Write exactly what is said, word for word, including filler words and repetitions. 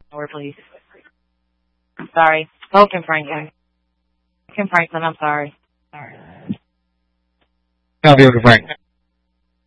Or please. Sorry. Oh, Kim Franklin. Kim Franklin, I'm sorry. Sorry. I'll be able to Frank.